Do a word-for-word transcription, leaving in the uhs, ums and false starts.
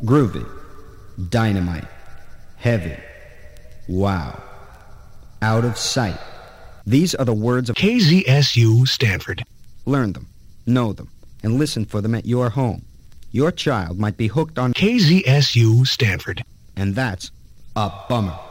Groovy, dynamite, heavy, wow, out of sight. These are the words of K Z S U Stanford. Learn them, know them, and listen for them at your home. Your child might be hooked on K Z S U Stanford. And that's a bummer.